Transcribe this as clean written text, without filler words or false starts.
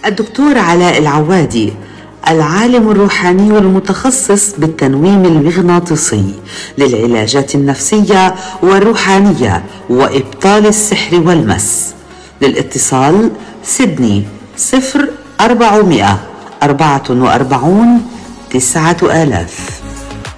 الدكتور علاء العوادي، العالم الروحاني والمتخصص بالتنويم المغناطيسي للعلاجات النفسية والروحانية وإبطال السحر والمس. للاتصال سيدني 0400 44 9000.